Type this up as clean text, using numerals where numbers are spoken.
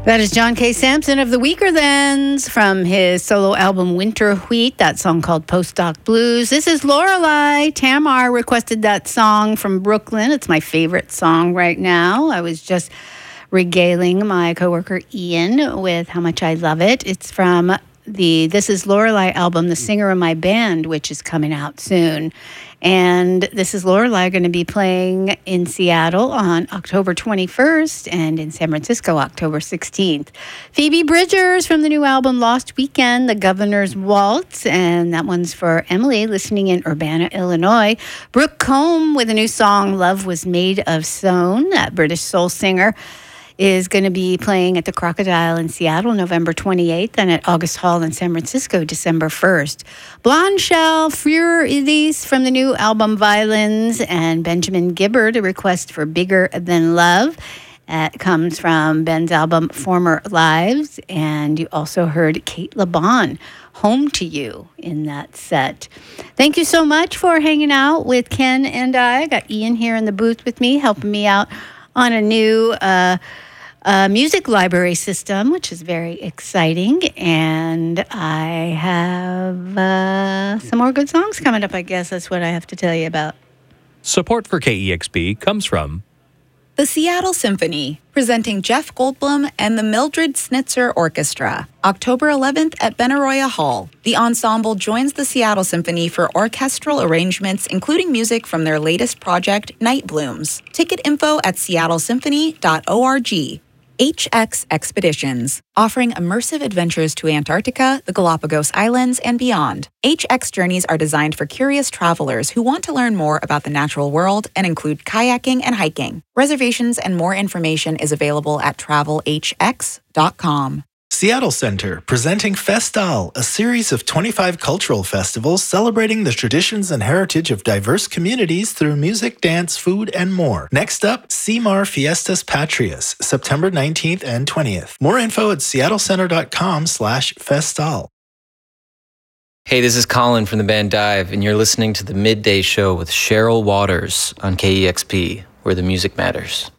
That is John K. Sampson of the Weaker Thans from his solo album Winter Wheat, that song called Postdoc Blues. This is Lorelei. Tamar requested that song from Brooklyn. It's my favorite song right now. I was just regaling my coworker Ian with how much I love it. It's from the This Is Lorelei album, The Singer of My Band, which is coming out soon. And This Is Lorelei going to be playing in Seattle on October 21st and in San Francisco October 16th. Phoebe Bridgers from the new album Lost Weekend, The Governor's Waltz, and that one's for Emily listening in Urbana, Illinois. Brooke Combe with a new song, Love Was Made of Stone, that British soul singer, is going to be playing at the Crocodile in Seattle November 28th and at August Hall in San Francisco December 1st. Blonde Shell Furides from the new album Violins, and Benjamin Gibbard, a request for Bigger Than Love. It comes from Ben's album Former Lives, and you also heard Kate LeBon, Home to You, in that set. Thank you so much for hanging out with Ken and I got Ian here in the booth with me, helping me out on a new music library system, which is very exciting. And I have some more good songs coming up, I guess. That's what I have to tell you about. Support for KEXP comes from the Seattle Symphony, presenting Jeff Goldblum and the Mildred Snitzer Orchestra, October 11th at Benaroya Hall. The ensemble joins the Seattle Symphony for orchestral arrangements, including music from their latest project, Night Blooms. Ticket info at seattlesymphony.org. HX Expeditions, offering immersive adventures to Antarctica, the Galapagos Islands, and beyond. HX journeys are designed for curious travelers who want to learn more about the natural world and include kayaking and hiking. Reservations and more information is available at travelhx.com. Seattle Center, presenting Festal, a series of 25 cultural festivals celebrating the traditions and heritage of diverse communities through music, dance, food, and more. Next up, CMAR Fiestas Patrias, September 19th and 20th. More info at seattlecenter.com/festal. Hey, this is Colin from the band Dive, and you're listening to the Midday Show with Cheryl Waters on KEXP, where the music matters.